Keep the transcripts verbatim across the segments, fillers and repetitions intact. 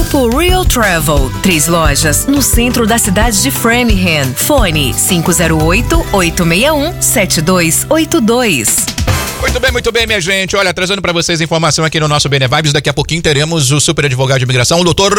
Grupo Real Travel, três lojas no centro da cidade de Framingham. Fone cinco zero oito, oito seis um, sete dois oito dois. Muito bem, muito bem, minha gente. Olha, trazendo pra vocês informação aqui no nosso Bene Vibes. Daqui a pouquinho teremos o super advogado de imigração, o doutor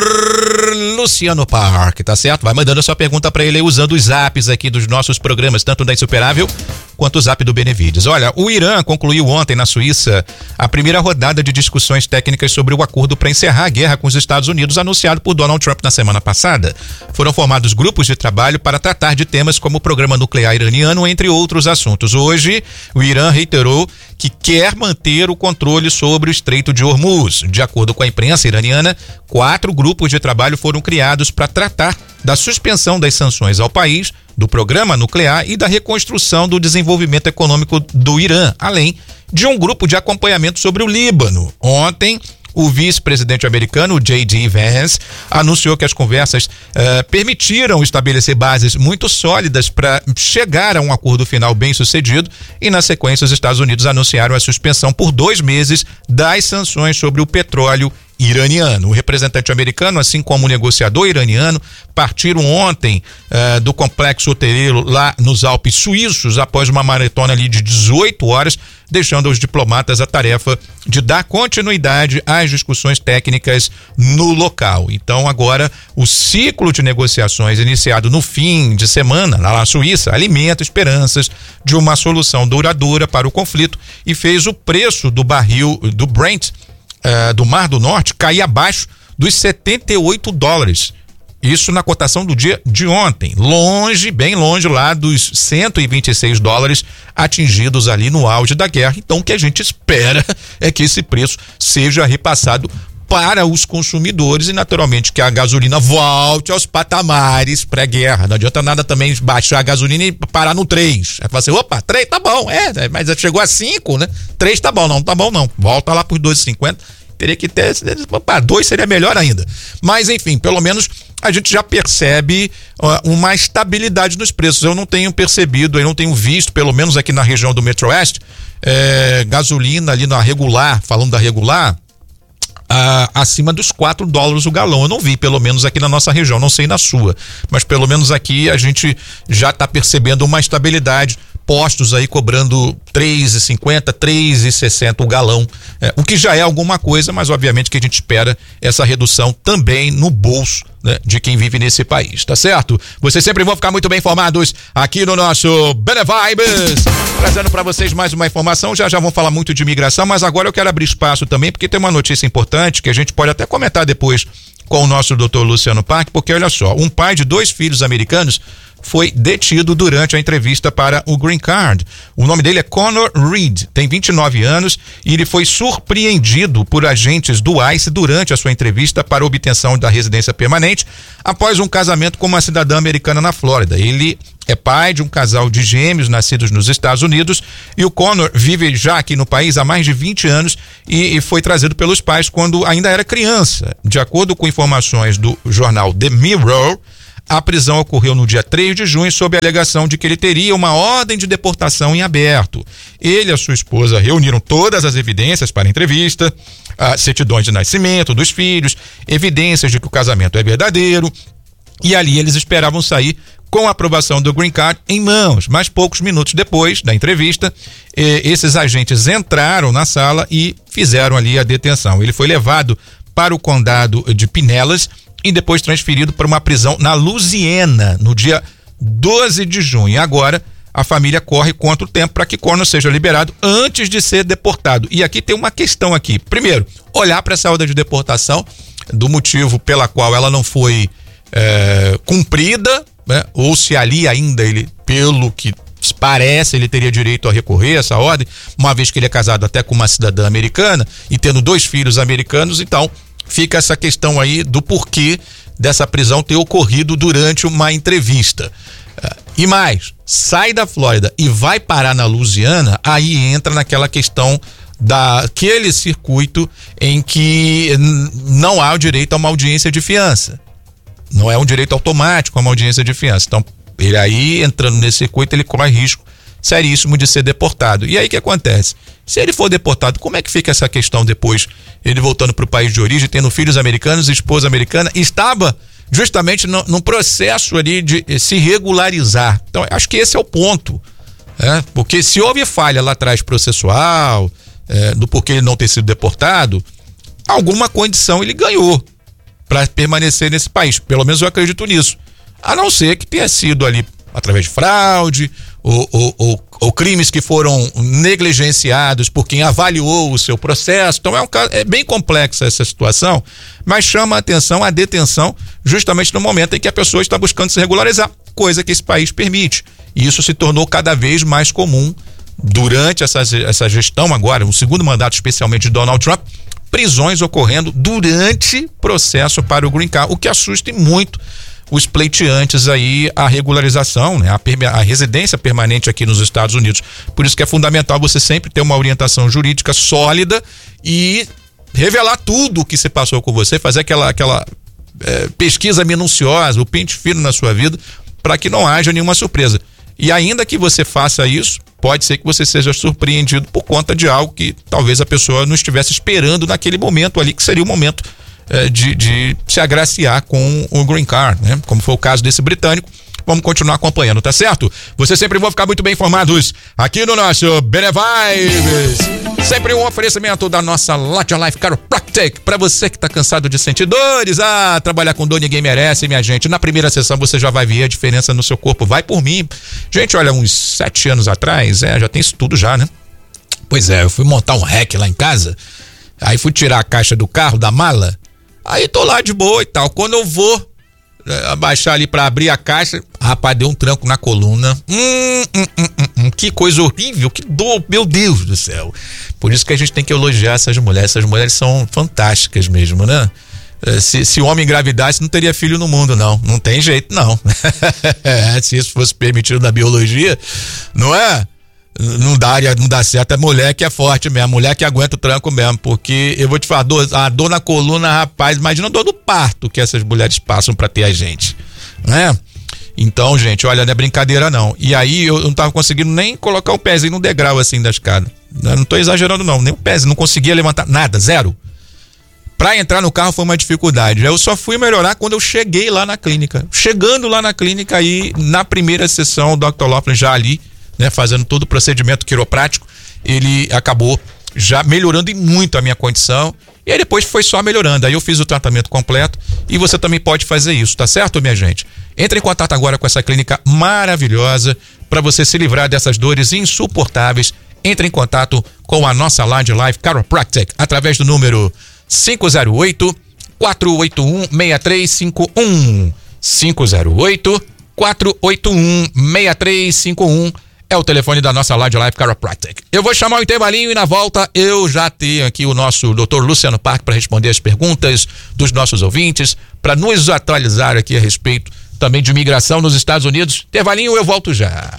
Luciano Park, tá certo? Vai mandando a sua pergunta pra ele usando os zaps aqui dos nossos programas, tanto da Insuperável quanto o zap do Benevides. Olha, o Irã concluiu ontem na Suíça a primeira rodada de discussões técnicas sobre o acordo para encerrar a guerra com os Estados Unidos anunciado por Donald Trump na semana passada. Foram formados grupos de trabalho para tratar de temas como o programa nuclear iraniano, entre outros assuntos. Hoje, o Irã reiterou que quer manter o controle sobre o Estreito de Hormuz. De acordo com a imprensa iraniana, quatro grupos de trabalho foram criados para tratar da suspensão das sanções ao país, do programa nuclear e da reconstrução do desenvolvimento econômico do Irã, além de um grupo de acompanhamento sobre o Líbano. Ontem, o vice-presidente americano, J D Vance, anunciou que as conversas uh, permitiram estabelecer bases muito sólidas para chegar a um acordo final bem sucedido e, na sequência, os Estados Unidos anunciaram a suspensão por dois meses das sanções sobre o petróleo iraniano. O representante americano, assim como o negociador iraniano, partiram ontem uh, do complexo hoteleiro lá nos Alpes suíços após uma maratona ali de dezoito horas, deixando aos diplomatas a tarefa de dar continuidade às discussões técnicas no local. Então agora o ciclo de negociações iniciado no fim de semana lá na Suíça alimenta esperanças de uma solução duradoura para o conflito e fez o preço do barril do Brent Uh, do Mar do Norte cair abaixo dos setenta e oito dólares. Isso na cotação do dia de ontem, longe, bem longe lá dos cento e vinte e seis dólares atingidos ali no auge da guerra. Então o que a gente espera é que esse preço seja repassado para os consumidores e naturalmente que a gasolina volte aos patamares pré-guerra. Não adianta nada também baixar a gasolina e parar no três. Aí fala assim, opa, três tá bom, é, mas chegou a cinco, né? três tá bom, não tá bom não. Volta lá por dois e cinquenta. Teria que ter, opa, dois seria melhor ainda. Mas enfim, pelo menos a gente já percebe uh, uma estabilidade nos preços. Eu não tenho percebido, eu não tenho visto, pelo menos aqui na região do Metro-Oeste, eh, gasolina ali na regular, falando da regular, Uh, acima dos quatro dólares o galão. Eu não vi, pelo menos aqui na nossa região, não sei na sua, mas pelo menos aqui a gente já está percebendo uma estabilidade, postos aí cobrando três e cinquenta, três e sessenta o galão, é, o que já é alguma coisa, mas obviamente que a gente espera essa redução também no bolso, né, de quem vive nesse país, tá certo? Vocês sempre vão ficar muito bem informados aqui no nosso Bene Vibes, trazendo para vocês mais uma informação. Já já vão falar muito de imigração, mas agora eu quero abrir espaço também, porque tem uma notícia importante que a gente pode até comentar depois com o nosso doutor Luciano Park, porque olha só, um pai de dois filhos americanos foi detido durante a entrevista para o Green Card. O nome dele é Connor Reed, tem vinte e nove anos e ele foi surpreendido por agentes do ICE durante a sua entrevista para obtenção da residência permanente após um casamento com uma cidadã americana na Flórida. Ele é pai de um casal de gêmeos nascidos nos Estados Unidos e o Connor vive já aqui no país há mais de vinte anos e, e foi trazido pelos pais quando ainda era criança. De acordo com informações do jornal The Mirror, a prisão ocorreu no dia três de junho sob a alegação de que ele teria uma ordem de deportação em aberto. Ele e a sua esposa reuniram todas as evidências para a entrevista, a certidões de nascimento dos filhos, evidências de que o casamento é verdadeiro, e ali eles esperavam sair com a aprovação do Green Card em mãos. Mas poucos minutos depois da entrevista, eh, esses agentes entraram na sala e fizeram ali a detenção. Ele foi levado para o condado de Pinellas e depois transferido para uma prisão na Louisiana no dia doze de junho. E agora a família corre contra o tempo para que Connor seja liberado antes de ser deportado. E aqui tem uma questão aqui. Primeiro, olhar para essa ordem de deportação, do motivo pela qual ela não foi é, cumprida, né? Ou se ali ainda ele, pelo que parece, ele teria direito a recorrer a essa ordem, uma vez que ele é casado até com uma cidadã americana e tendo dois filhos americanos. Então fica essa questão aí do porquê dessa prisão ter ocorrido durante uma entrevista. E mais, sai da Flórida e vai parar na Louisiana, aí entra naquela questão daquele circuito em que não há o direito a uma audiência de fiança. Não é um direito automático a uma audiência de fiança. Então, ele aí, entrando nesse circuito, ele corre risco seríssimo de ser deportado. E aí o que acontece? Se ele for deportado, como é que fica essa questão depois? Ele voltando para o país de origem, tendo filhos americanos, esposa americana, estava justamente no, num processo ali de se regularizar. Então, acho que esse é o ponto. É, porque se houve falha lá atrás processual, é, do porquê ele não ter sido deportado, alguma condição ele ganhou para permanecer nesse país. Pelo menos eu acredito nisso. A não ser que tenha sido ali através de fraude ou, ou, ou, ou crimes que foram negligenciados por quem avaliou o seu processo. Então é, um, é bem complexa essa situação, mas chama a atenção a detenção justamente no momento em que a pessoa está buscando se regularizar, coisa que esse país permite. E isso se tornou cada vez mais comum durante essa, essa gestão agora, no segundo mandato especialmente de Donald Trump, prisões ocorrendo durante processo para o Green Card, o que assusta muito os pleiteantes aí a regularização, né? a, a residência permanente aqui nos Estados Unidos. Por isso que é fundamental você sempre ter uma orientação jurídica sólida e revelar tudo o que se passou com você, fazer aquela, aquela é, pesquisa minuciosa, o pente fino na sua vida, para que não haja nenhuma surpresa. E ainda que você faça isso, pode ser que você seja surpreendido por conta de algo que talvez a pessoa não estivesse esperando naquele momento ali, que seria o momento eh, de, de se agraciar com o Green Card, né? Como foi o caso desse britânico. Vamos continuar acompanhando, tá certo? Você sempre vão ficar muito bem informados aqui no nosso Benevibes. Sempre um oferecimento da nossa Lotte Life Chiropractic. Pra você que tá cansado de sentir dores, ah, trabalhar com dor ninguém merece, minha gente. Na primeira sessão você já vai ver a diferença no seu corpo. Vai por mim. Gente, olha, uns sete anos atrás, é, já tem isso tudo já, né? Pois é, eu fui montar um rack lá em casa, aí fui tirar a caixa do carro, da mala, aí tô lá de boa e tal. Quando eu vou abaixar ali pra abrir a caixa, rapaz, deu um tranco na coluna. Hum, hum, hum, hum, hum, que coisa horrível, que dor, meu Deus do céu. Por isso que a gente tem que elogiar essas mulheres. Essas mulheres são fantásticas mesmo, né? Se, se o homem engravidasse, não teria filho no mundo, não. Não tem jeito, não. Se isso fosse permitido na biologia, não é? Não dá, não dá certo. A mulher que é forte mesmo, a mulher que aguenta o tranco mesmo, porque eu vou te falar, a dor, a dor na coluna, rapaz, imagina a dor do parto que essas mulheres passam pra ter a gente, né? Então, gente, olha, não é brincadeira não. E aí eu não tava conseguindo nem colocar o pezinho no degrau assim da escada. Eu não tô exagerando não, nem o pezinho, não conseguia levantar nada, zero. Pra entrar no carro foi uma dificuldade. Eu só fui melhorar quando eu cheguei lá na clínica. Chegando lá na clínica aí, na primeira sessão, o doutor Loughlin já ali, né, fazendo todo o procedimento quiroprático, ele acabou já melhorando e muito a minha condição, e aí depois foi só melhorando. Aí eu fiz o tratamento completo e você também pode fazer isso, tá certo, minha gente? Entre em contato agora com essa clínica maravilhosa para você se livrar dessas dores insuportáveis. Entre em contato com a nossa Lotte Life Chiropractic através do número cinco zero oito, quatro oito um, seis três cinco um. cinco zero oito, quatro oito um, seis três cinco um é o telefone da nossa Lotte Life Chiropractic. Eu vou chamar o intervalinho e na volta eu já tenho aqui o nosso doutor Luciano Parque para responder as perguntas dos nossos ouvintes, para nos atualizar aqui a respeito também de imigração nos Estados Unidos. Intervalinho, eu volto já.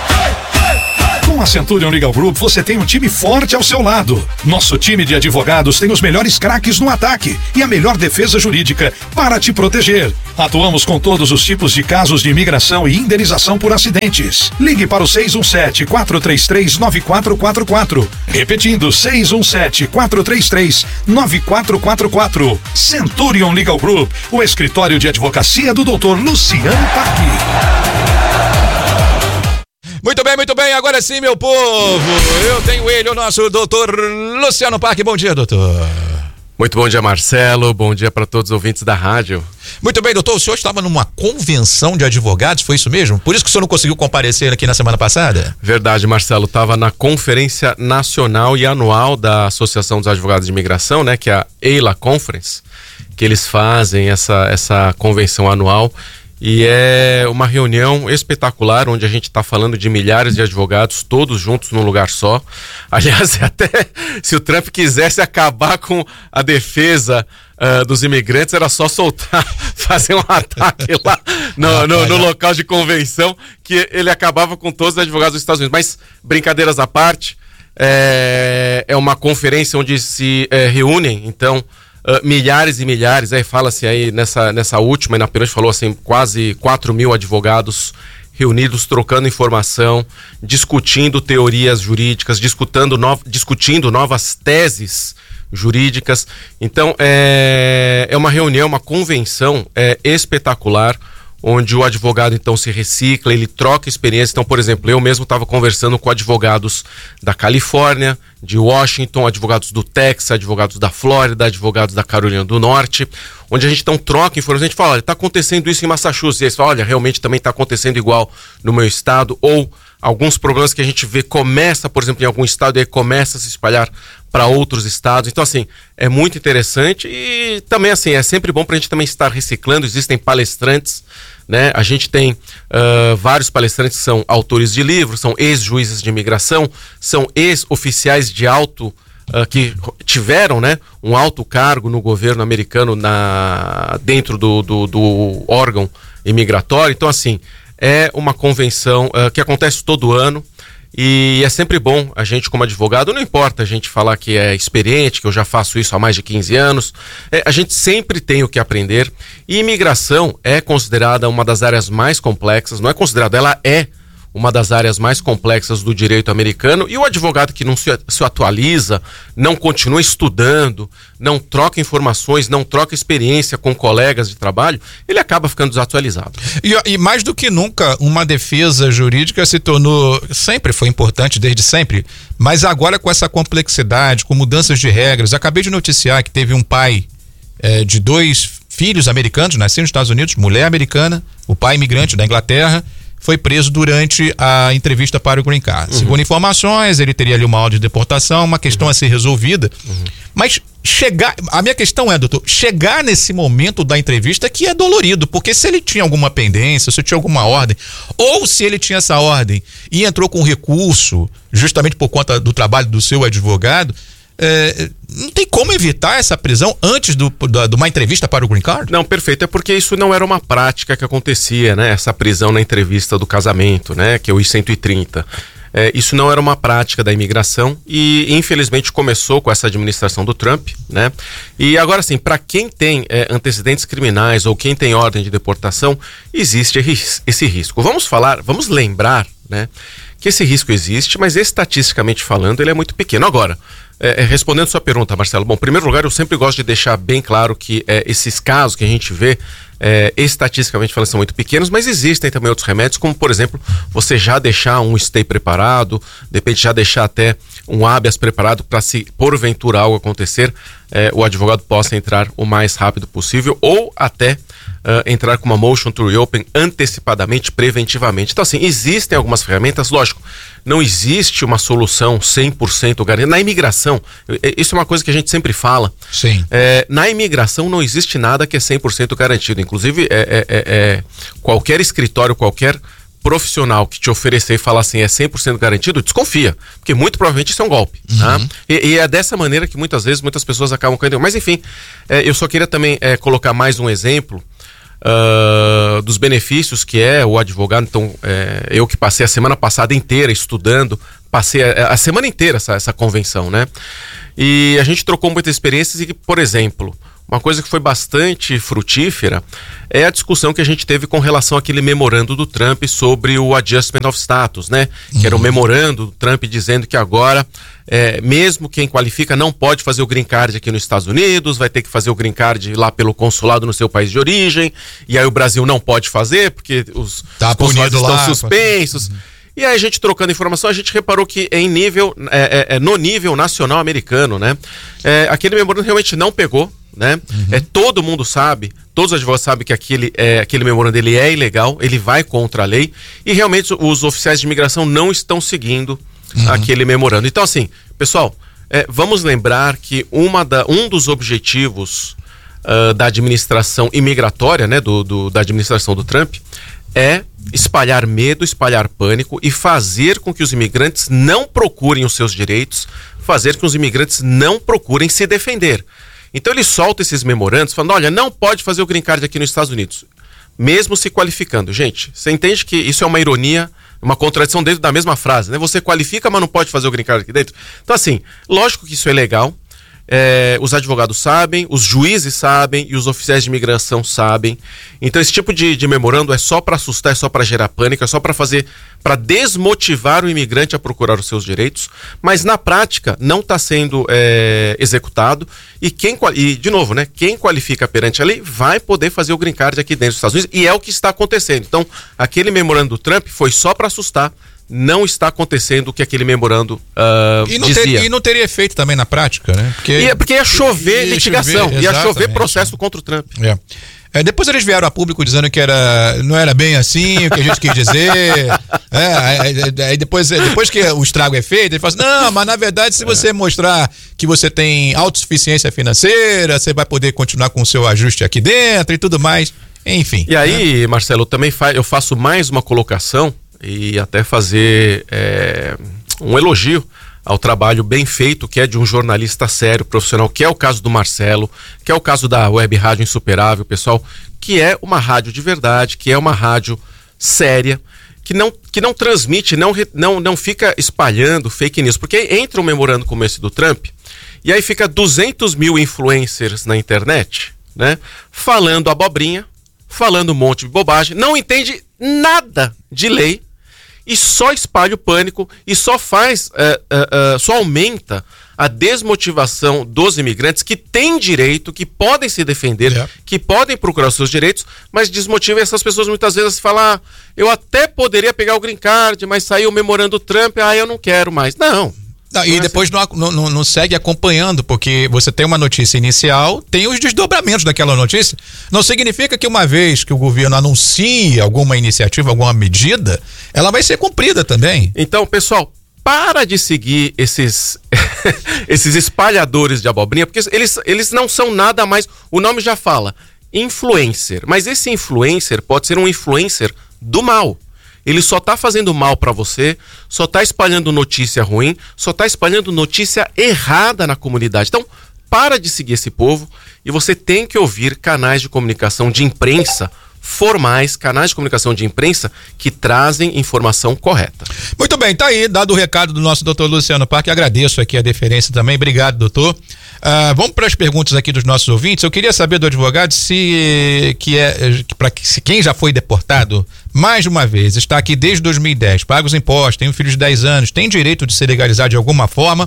Com a Centurion Legal Group, você tem um time forte ao seu lado. Nosso time de advogados tem os melhores craques no ataque e a melhor defesa jurídica para te proteger. Atuamos com todos os tipos de casos de imigração e indenização por acidentes. Ligue para o seis um sete, quatro três três, nove quatro quatro quatro. Repetindo, seis um sete, quatro três três, nove quatro quatro quatro. Centurion Legal Group, o escritório de advocacia do doutor Luciano Parque. Muito bem, muito bem, agora sim, meu povo, eu tenho ele, o nosso doutor Luciano Parque. Bom dia, doutor. Muito bom dia, Marcelo, bom dia para todos os ouvintes da rádio. Muito bem, doutor, o senhor estava numa convenção de advogados, foi isso mesmo? Por isso que o senhor não conseguiu comparecer aqui na semana passada? Verdade, Marcelo, estava na Conferência Nacional e Anual da Associação dos Advogados de Imigração, né, que é a EILA Conference, que eles fazem essa, essa convenção anual. E é uma reunião espetacular, onde a gente está falando de milhares de advogados, todos juntos num lugar só. Aliás, até se o Trump quisesse acabar com a defesa uh, dos imigrantes, era só soltar, fazer um ataque lá no, no, no local de convenção, que ele acabava com todos os advogados dos Estados Unidos. Mas, brincadeiras à parte, é, é uma conferência onde se é, reúnem, então... Uh, milhares e milhares, aí fala-se aí nessa, nessa última, e na penúltima falou assim, quase quatro mil advogados reunidos, trocando informação, discutindo teorias jurídicas, discutindo, no, discutindo novas teses jurídicas. Então, é, é uma reunião, uma convenção é, espetacular, onde o advogado então se recicla, ele troca experiência. Então, por exemplo, eu mesmo estava conversando com advogados da Califórnia, de Washington, advogados do Texas, advogados da Flórida, advogados da Carolina do Norte, onde a gente então troca informações. A gente fala, olha, está acontecendo isso em Massachusetts, e eles falam, olha, realmente também está acontecendo igual no meu estado, ou alguns problemas que a gente vê começa, por exemplo, em algum estado e aí começa a se espalhar para outros estados. Então, assim, é muito interessante e também, assim, é sempre bom para a gente também estar reciclando. Existem palestrantes, né? A gente tem uh, vários palestrantes que são autores de livros, são ex-juízes de imigração, são ex-oficiais de alto, uh, que tiveram, né, um alto cargo no governo americano na, dentro do, do, do órgão imigratório. Então, assim, é uma convenção uh, que acontece todo ano. E é sempre bom a gente, como advogado, não importa a gente falar que é experiente, que eu já faço isso há mais de quinze anos, é, a gente sempre tem o que aprender. E imigração é considerada uma das áreas mais complexas, não é considerada, ela é uma das áreas mais complexas do direito americano, e o advogado que não se, se atualiza, não continua estudando, não troca informações, não troca experiência com colegas de trabalho, ele acaba ficando desatualizado. E, e mais do que nunca, uma defesa jurídica se tornou, sempre foi importante, desde sempre, mas agora com essa complexidade, com mudanças de regras. Acabei de noticiar que teve um pai é, de dois filhos americanos, nascidos nos Estados Unidos, mulher americana, o pai imigrante da Inglaterra, foi preso durante a entrevista para o Green Card. Uhum. Segundo informações, ele teria ali uma ordem de deportação, uma questão uhum. a ser resolvida. Uhum. Mas chegar, a minha questão é, doutor, chegar nesse momento da entrevista que é dolorido, porque se ele tinha alguma pendência, se tinha alguma ordem, ou se ele tinha essa ordem e entrou com recurso, justamente por conta do trabalho do seu advogado, É, não tem como evitar essa prisão antes do, da, de uma entrevista para o Green Card? Não, perfeito, é porque isso não era uma prática que acontecia, né? Essa prisão na entrevista do casamento, né? Que é o I cento e trinta. É, isso não era uma prática da imigração e infelizmente começou com essa administração do Trump, né? E agora sim, para quem tem é, antecedentes criminais ou quem tem ordem de deportação, existe esse risco. Vamos falar, vamos lembrar, né? Que esse risco existe, mas estatisticamente falando ele é muito pequeno. Agora, É, respondendo sua pergunta, Marcelo, bom, em primeiro lugar, eu sempre gosto de deixar bem claro que é, esses casos que a gente vê, é, estatisticamente falando, são muito pequenos, mas existem também outros remédios, como, por exemplo, você já deixar um stay preparado, de repente já deixar até um habeas preparado para, se porventura algo acontecer, é, o advogado possa entrar o mais rápido possível, ou até Uh, entrar com uma motion to reopen antecipadamente, preventivamente. Então, assim, existem algumas ferramentas, lógico, não existe uma solução cem por cento garantida. Na imigração, isso é uma coisa que a gente sempre fala. Sim. É, na imigração não existe nada que é cem por cento garantido. Inclusive, é, é, é, qualquer escritório, qualquer profissional que te oferecer e falar assim, é cem por cento garantido, desconfia, porque muito provavelmente isso é um golpe. Uhum. Tá? E, e é dessa maneira que muitas vezes, muitas pessoas acabam caindo. Mas enfim, é, eu só queria também é, colocar mais um exemplo Uh, dos benefícios que é o advogado. Então, é, eu que passei a semana passada inteira estudando, passei a, a semana inteira essa, essa convenção, né? E a gente trocou muitas experiências e, por exemplo, uma coisa que foi bastante frutífera é a discussão que a gente teve com relação àquele memorando do Trump sobre o Adjustment of Status, né? Uhum. Que era o memorando do Trump dizendo que agora, é, mesmo quem qualifica não pode fazer o Green Card aqui nos Estados Unidos, vai ter que fazer o Green Card lá pelo consulado no seu país de origem, e aí o Brasil não pode fazer porque os, tá os consulados estão lá, suspensos. Uhum. E aí a gente trocando informação, a gente reparou que em nível, é, é, no nível nacional americano, né? É, aquele memorando realmente não pegou, né? Uhum. É, todo mundo sabe, todos os advogados sabem que aquele, é, aquele memorando ele é ilegal, ele vai contra a lei, e realmente os oficiais de imigração não estão seguindo uhum. aquele memorando. Então, assim, pessoal, é, vamos lembrar que uma da, um dos objetivos uh, da administração imigratória, né, do, do, da administração do Trump, é espalhar medo, espalhar pânico e fazer com que os imigrantes não procurem os seus direitos, fazer com que os imigrantes não procurem se defender. Então ele solta esses memorandos falando, olha, não pode fazer o Green Card aqui nos Estados Unidos, mesmo se qualificando. Gente, você entende que isso é uma ironia, uma contradição dentro da mesma frase, né? Você qualifica, mas não pode fazer o Green Card aqui dentro. Então, assim, lógico que isso é legal. É, os advogados sabem, os juízes sabem e os oficiais de imigração sabem. Então esse tipo de, de memorando é só para assustar, é só para gerar pânico, é só para fazer, para desmotivar o imigrante a procurar os seus direitos, mas na prática não está sendo é, executado e quem, e de novo, né, quem qualifica perante a lei vai poder fazer o green card aqui dentro dos Estados Unidos e é o que está acontecendo. Então aquele memorando do Trump foi só para assustar. Não está acontecendo o que aquele memorando uh, e não dizia. Ter, e não teria efeito também na prática, né? Porque, ia, porque ia chover ia litigação, chover, ia chover processo contra o Trump. É. É, depois eles vieram a público dizendo que era, não era bem assim o que a gente quis dizer. É, aí, aí depois, depois que o estrago é feito, ele fala assim, não, mas na verdade se você mostrar que você tem autossuficiência financeira, você vai poder continuar com o seu ajuste aqui dentro e tudo mais. Enfim. E aí, né? Marcelo, também fa- eu faço mais uma colocação e até fazer é, um elogio ao trabalho bem feito, que é de um jornalista sério, profissional, que é o caso do Marcelo, que é o caso da Web Rádio Insuperável, pessoal, que é uma rádio de verdade, que é uma rádio séria, que não, que não transmite, não, não, não fica espalhando fake news, porque entra um memorando como esse do Trump, e aí fica duzentos mil influencers na internet, né, falando abobrinha, falando um monte de bobagem, não entende nada de lei, e só espalha o pânico e só faz, uh, uh, uh, só aumenta a desmotivação dos imigrantes que têm direito, que podem se defender, é. que podem procurar os seus direitos, mas desmotiva essas pessoas muitas vezes a falar, ah, eu até poderia pegar o green card, mas saiu o memorando Trump, ah, eu não quero mais. Não. Não, e depois não, não, não segue acompanhando, porque você tem uma notícia inicial, tem os desdobramentos daquela notícia. Não significa que uma vez que o governo anuncia alguma iniciativa, alguma medida, ela vai ser cumprida também. Então, pessoal, para de seguir esses, esses espalhadores de abobrinha, porque eles, eles não são nada mais, o nome já fala, influencer. Mas esse influencer pode ser um influencer do mal. Ele só tá fazendo mal para você, só tá espalhando notícia ruim, só tá espalhando notícia errada na comunidade. Então, para de seguir esse povo e você tem que ouvir canais de comunicação de imprensa formais, canais de comunicação de imprensa que trazem informação correta. Muito bem, tá aí, dado o recado do nosso doutor Luciano Parque, agradeço aqui a deferência também, obrigado, doutor. Uh, vamos para as perguntas aqui dos nossos ouvintes. Eu queria saber do advogado se, que é, pra, se quem já foi deportado mais de uma vez, está aqui desde dois mil e dez, paga os impostos, tem um filho de dez anos, tem direito de se legalizar de alguma forma,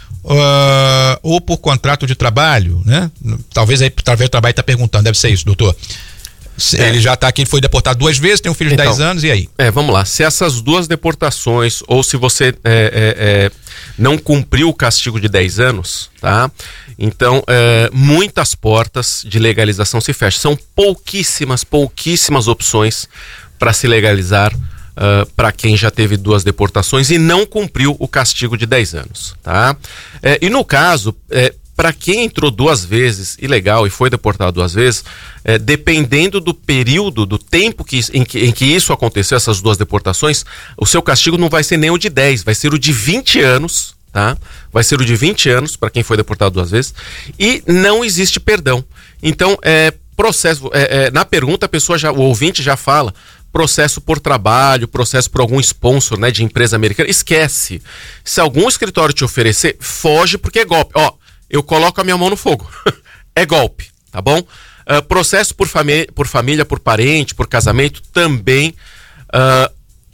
uh, ou por contrato de trabalho, né? Talvez aí, talvez o trabalho está perguntando, deve ser isso, doutor. É. Ele já está aqui, ele foi deportado duas vezes, tem um filho de então, dez anos, e aí? É, vamos lá, se essas duas deportações, ou se você é, é, é, não cumpriu o castigo de dez anos, tá? Então, é, muitas portas de legalização se fecham. São pouquíssimas, pouquíssimas opções para se legalizar uh, para quem já teve duas deportações e não cumpriu o castigo de dez anos, tá? É, e no caso, é, para quem entrou duas vezes ilegal e foi deportado duas vezes, é, dependendo do período, do tempo que, em, que, em que isso aconteceu, essas duas deportações, o seu castigo não vai ser nem o de dez, vai ser o de vinte anos, tá? Vai ser o de vinte anos para quem foi deportado duas vezes e não existe perdão. Então, é, processo, é, é, na pergunta a pessoa já, o ouvinte já fala, processo por trabalho, processo por algum sponsor, né, de empresa americana, esquece. Se algum escritório te oferecer, foge porque é golpe. Ó, eu coloco a minha mão no fogo. É golpe, tá bom? Uh, processo por, famí- por família, por parente, por casamento, também uh,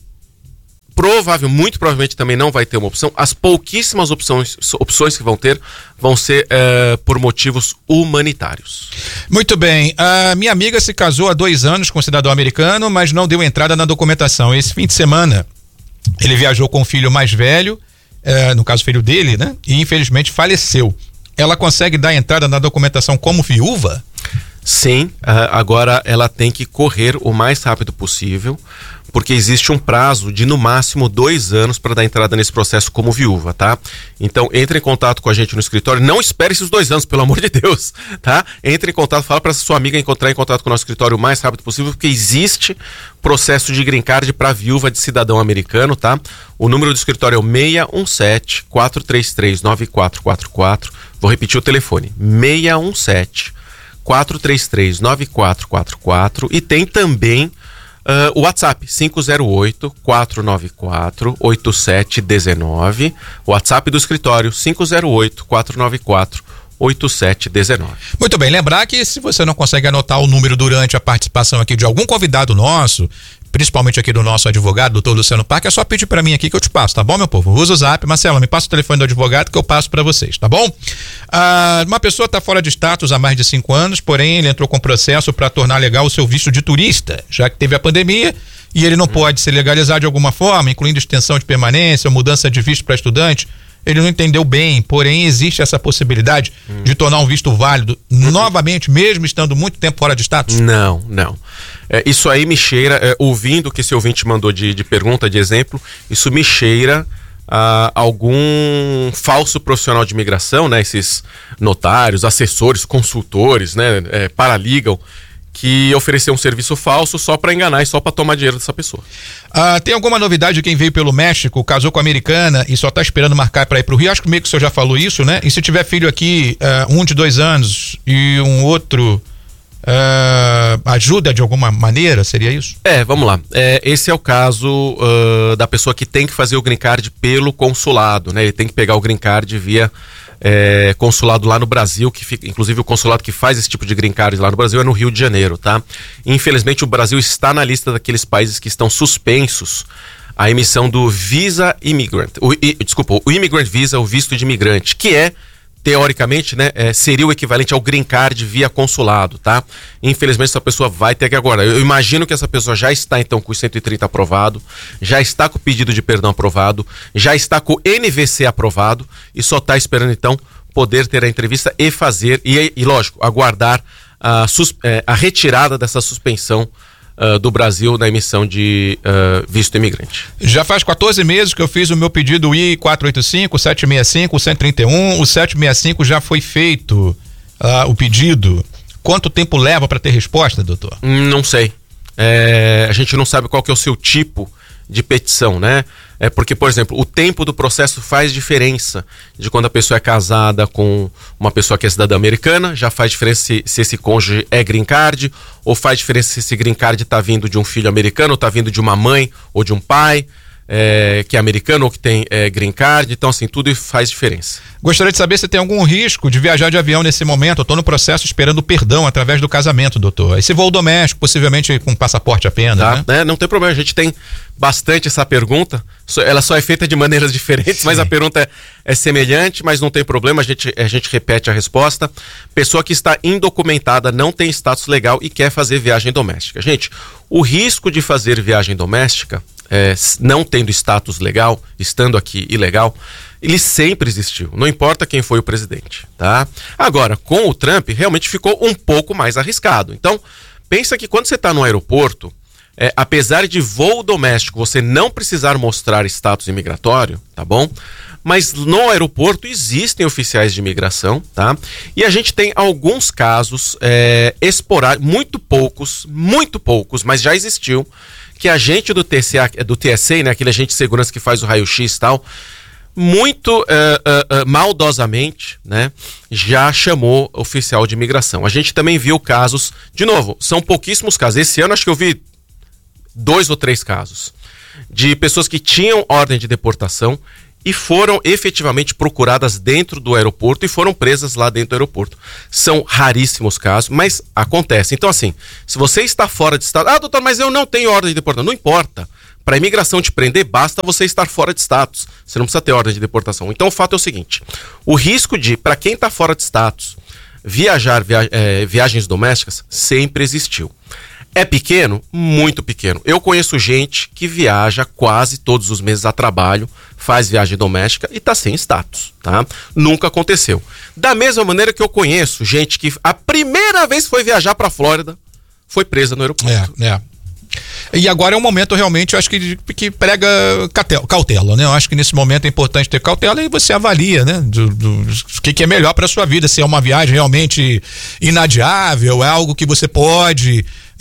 provável, muito provavelmente também não vai ter uma opção. As pouquíssimas opções, opções que vão ter vão ser uh, por motivos humanitários. Muito bem. A minha amiga se casou há dois anos com um cidadão americano, mas não deu entrada na documentação. Esse fim de semana, ele viajou com o filho mais velho, uh, no caso o filho dele, né? E infelizmente faleceu. Ela consegue dar entrada na documentação como viúva? Sim, uh, agora ela tem que correr o mais rápido possível, porque existe um prazo de no máximo dois anos para dar entrada nesse processo como viúva, tá? Então entre em contato com a gente no escritório, não espere esses dois anos, pelo amor de Deus, tá? Entre em contato, fala para sua amiga encontrar em contato com o nosso escritório o mais rápido possível, porque existe processo de green card para viúva de cidadão americano, tá? O número do escritório é o seis um sete, quatro três três, nove quatro quatro quatro. Vou repetir o telefone, seis um sete, quatro três três, nove quatro quatro quatro, e tem também uh, o WhatsApp, cinco zero oito, quatro nove quatro, oito sete um nove, o WhatsApp do escritório, cinco zero oito, quatro nove quatro, oito sete um nove. Muito bem, lembrar que se você não consegue anotar o número durante a participação aqui de algum convidado nosso, principalmente aqui do nosso advogado, doutor Luciano Parque, é só pedir para mim aqui que eu te passo, tá bom, meu povo? Usa o zap, Marcelo, me passa o telefone do advogado que eu passo para vocês, tá bom? Ah, uma pessoa está fora de status há mais de cinco anos, porém ele entrou com processo para tornar legal o seu visto de turista, já que teve a pandemia e ele não hum. pode se legalizar de alguma forma, incluindo extensão de permanência ou mudança de visto para estudante. Ele não entendeu bem, porém existe essa possibilidade hum. de tornar um visto válido hum. novamente, mesmo estando muito tempo fora de status? Não, não. É, isso aí me cheira, é, ouvindo o que esse ouvinte mandou de, de pergunta, de exemplo, isso me cheira a algum falso profissional de imigração, né? Esses notários, assessores, consultores, né? É, paralegal, que ofereceu um serviço falso só para enganar e só para tomar dinheiro dessa pessoa. Ah, tem alguma novidade de quem veio pelo México, casou com a americana e só tá esperando marcar para ir pro Rio? Acho que meio que o senhor já falou isso, né? E se tiver filho aqui, uh, um de dois anos e um outro, uh, ajuda de alguma maneira, seria isso? É, vamos lá. É, esse é o caso uh, da pessoa que tem que fazer o green card pelo consulado, né? Ele tem que pegar o green card via É, consulado lá no Brasil, que fica, inclusive o consulado que faz esse tipo de green card lá no Brasil é no Rio de Janeiro, tá? Infelizmente o Brasil está na lista daqueles países que estão suspensos a emissão do Visa Immigrant, o, i, desculpa, o Immigrant Visa, o visto de imigrante, que é, teoricamente, né, é, seria o equivalente ao green card via consulado, tá? Infelizmente essa pessoa vai ter que agora, eu imagino que essa pessoa já está então com o cento e trinta aprovado, já está com o pedido de perdão aprovado, já está com o N V C aprovado e só está esperando então poder ter a entrevista e fazer, e, e lógico, aguardar a, sus, é, a retirada dessa suspensão Uh, do Brasil na emissão de uh, visto imigrante. Já faz quatorze meses que eu fiz o meu pedido I quatrocentos e oitenta e cinco, setecentos e sessenta e cinco, cento e trinta e um, o setecentos e sessenta e cinco já foi feito uh, o pedido. Quanto tempo leva para ter resposta, doutor? Não sei. É, a gente não sabe qual que é o seu tipo de petição, né? É porque, por exemplo, o tempo do processo faz diferença de quando a pessoa é casada com uma pessoa que é cidadã americana, já faz diferença se, se esse cônjuge é green card, ou faz diferença se esse green card está vindo de um filho americano, ou está vindo de uma mãe ou de um pai é, que é americano ou que tem é, green card. Então, assim, tudo faz diferença. Gostaria de saber se tem algum risco de viajar de avião nesse momento. Eu estou no processo esperando perdão através do casamento, doutor. Esse voo doméstico, possivelmente com passaporte apenas, tá, né? É, não tem problema, a gente tem bastante essa pergunta, ela só é feita de maneiras diferentes, sim, mas a pergunta é, é semelhante, mas não tem problema, a gente, a gente repete a resposta. Pessoa que está indocumentada, não tem status legal e quer fazer viagem doméstica. Gente, o risco de fazer viagem doméstica, é, não tendo status legal, estando aqui ilegal, ele sempre existiu, não importa quem foi o presidente, tá? Agora, com o Trump, realmente ficou um pouco mais arriscado. Então, pensa que quando você está no aeroporto, É, apesar de voo doméstico você não precisar mostrar status imigratório, tá bom? Mas no aeroporto existem oficiais de imigração, tá? E a gente tem alguns casos é, esporádicos, muito poucos, muito poucos, mas já existiu, que agente do T S A, do T S A, né, aquele agente de segurança que faz o raio-x e tal, muito uh, uh, uh, maldosamente, né, já chamou oficial de imigração. A gente também viu casos, de novo, são pouquíssimos casos. Esse ano acho que eu vi dois ou três casos de pessoas que tinham ordem de deportação e foram efetivamente procuradas dentro do aeroporto e foram presas lá dentro do aeroporto. São raríssimos casos, mas acontece. Então, assim, se você está fora de estado... Ah, doutor, mas eu não tenho ordem de deportação. Não importa. Para a imigração te prender, basta você estar fora de status. Você não precisa ter ordem de deportação. Então, o fato é o seguinte. O risco de, para quem está fora de status, viajar via, é, viagens domésticas sempre existiu. É pequeno? Muito pequeno. Eu conheço gente que viaja quase todos os meses a trabalho, faz viagem doméstica e tá sem status, tá? Nunca aconteceu. Da mesma maneira que eu conheço gente que a primeira vez foi viajar pra Flórida, foi presa no aeroporto. É, é. E agora é um momento realmente, eu acho que, que prega cautela, né? Eu acho que nesse momento é importante ter cautela e você avalia, né? Do, do, o que, que é melhor para sua vida, se é uma viagem realmente inadiável, é algo que você pode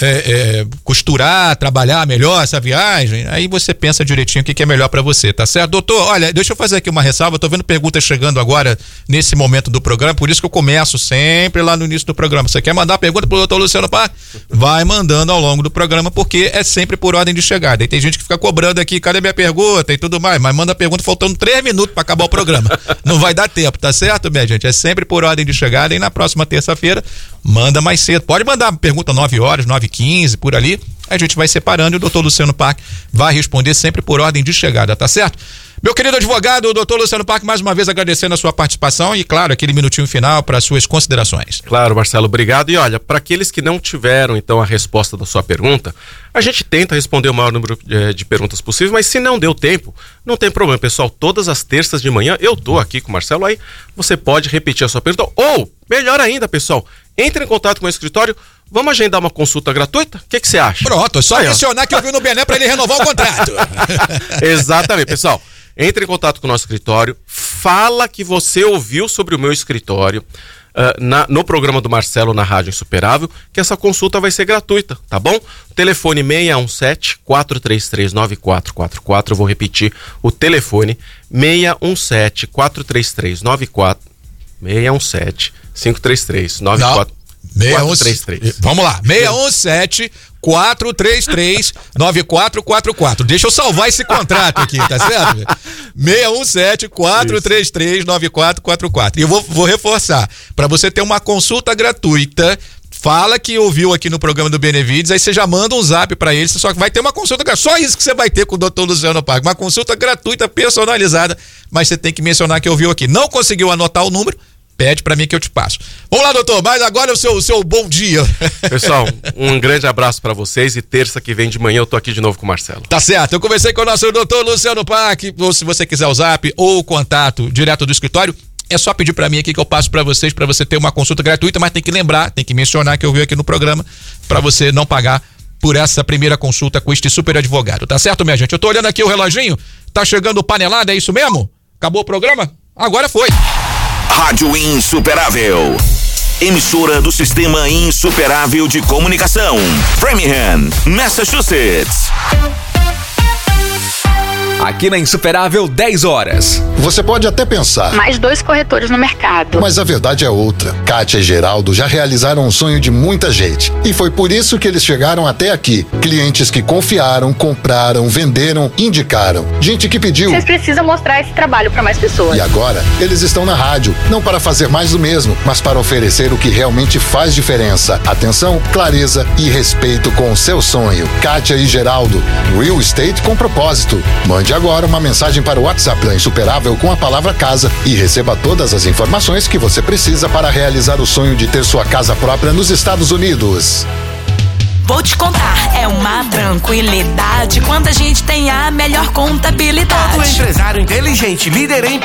é, é, costurar, trabalhar melhor essa viagem, aí você pensa direitinho o que, que é melhor para você, tá certo? Doutor, olha, deixa eu fazer aqui uma ressalva, tô vendo perguntas chegando agora nesse momento do programa, por isso que eu começo sempre lá no início do programa. Você quer mandar pergunta pro doutor Luciano Parque? Vai mandando ao longo do programa, porque é sempre por ordem de chegada. E tem gente que fica cobrando aqui, cadê minha pergunta e tudo mais, mas manda a pergunta faltando três minutos para acabar o programa. Não vai dar tempo, tá certo, minha gente? É sempre por ordem de chegada e na próxima terça-feira manda mais cedo. Pode mandar pergunta nove horas, nove e quinze, por ali. A gente vai separando e o doutor Luciano Parque vai responder sempre por ordem de chegada, tá certo? Meu querido advogado, o doutor Luciano Parque, mais uma vez agradecendo a sua participação e, claro, aquele minutinho final para suas considerações. Claro, Marcelo, obrigado. E olha, para aqueles que não tiveram, então, a resposta da sua pergunta, a gente tenta responder o maior número de, de perguntas possível, mas se não deu tempo, não tem problema, pessoal. Todas as terças de manhã eu tô aqui com o Marcelo, aí você pode repetir a sua pergunta. Ou, melhor ainda, pessoal, entre em contato com o escritório. Vamos agendar uma consulta gratuita? O que que você acha? Pronto, é só aí, mencionar ó. que eu vi no Bené para ele renovar o contrato. Exatamente, pessoal. Entre em contato com o nosso escritório, fala que você ouviu sobre o meu escritório uh, na, no programa do Marcelo na Rádio Insuperável, que essa consulta vai ser gratuita, tá bom? Telefone seis um sete, quatro três três, nove quatro quatro quatro, eu vou repetir o telefone seis um sete, quatro três três, nove quatro seis um sete, cinco três três, nove quatro quatro três três. Vamos lá, seis um sete, quatro três três, nove quatro quatro quatro. Deixa eu salvar esse contrato aqui, tá certo? seis um sete, quatro três três, nove quatro quatro quatro. E eu vou, vou reforçar, para você ter uma consulta gratuita, fala que ouviu aqui no programa do Benevides, aí você já manda um zap pra ele, você só vai ter uma consulta gratuita, só isso que você vai ter com o doutor Luciano Parque, uma consulta gratuita, personalizada, mas você tem que mencionar que ouviu aqui. Não conseguiu anotar o número? Pede pra mim que eu te passo. Vamos lá, doutor, mas agora é o seu, o seu bom dia. Pessoal, um grande abraço pra vocês e terça que vem de manhã eu tô aqui de novo com o Marcelo. Tá certo, eu conversei com o nosso doutor Luciano Parque, ou se você quiser o zap ou o contato direto do escritório, é só pedir pra mim aqui que eu passo pra vocês, pra você ter uma consulta gratuita, mas tem que lembrar, tem que mencionar que eu vi aqui no programa, pra você não pagar por essa primeira consulta com este super advogado, tá certo, minha gente? Eu tô olhando aqui o reloginho, tá chegando panelada, é isso mesmo? Acabou o programa? Agora foi. Rádio Insuperável, emissora do Sistema Insuperável de Comunicação, Framingham, Massachusetts. Aqui na Insuperável, dez horas. Você pode até pensar, mais dois corretores no mercado. Mas a verdade é outra. Kátia e Geraldo já realizaram um sonho de muita gente. E foi por isso que eles chegaram até aqui. Clientes que confiaram, compraram, venderam, indicaram. Gente que pediu. Vocês precisam mostrar esse trabalho para mais pessoas. E agora, eles estão na rádio. Não para fazer mais do mesmo, mas para oferecer o que realmente faz diferença. Atenção, clareza e respeito com o seu sonho. Kátia e Geraldo. Real Estate com propósito. Mande agora uma mensagem para o WhatsApp da Insuperável com a palavra casa e receba todas as informações que você precisa para realizar o sonho de ter sua casa própria nos Estados Unidos. Vou te contar, é uma tranquilidade quando a gente tem a melhor contabilidade. Todo empresário inteligente, líder em